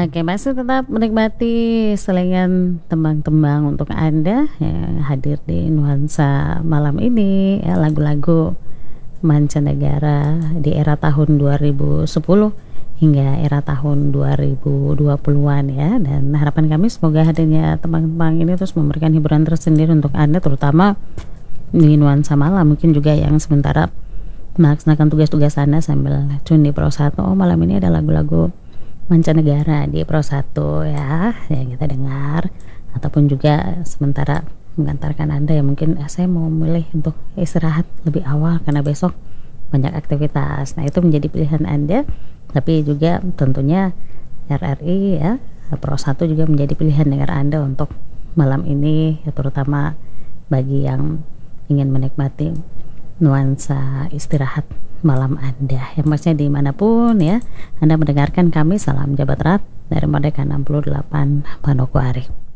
Oke, masih tetap menikmati selingan tembang-tembang untuk Anda yang hadir di nuansa malam ini ya, lagu-lagu mancanegara di era tahun 2010 hingga era tahun 2020-an ya. Dan harapan kami semoga hadirnya tembang-tembang ini terus memberikan hiburan tersendiri untuk Anda, terutama di nuansa malam, mungkin juga yang sementara melaksanakan tugas-tugas Anda sambil tune di Pro 1. Oh, malam ini ada lagu-lagu mancanegara di Pro 1 ya yang kita dengar, ataupun juga sementara mengantarkan Anda yang mungkin saya mau milih untuk istirahat lebih awal karena besok banyak aktivitas. Nah, itu menjadi pilihan Anda, tapi juga tentunya RRI ya Pro 1 juga menjadi pilihan dengar Anda untuk malam ini ya, terutama bagi yang ingin menikmati nuansa istirahat malam Anda yang maksudnya dimanapun ya Anda mendengarkan kami. Salam jabat erat dari Merdeka 68 Manokwari.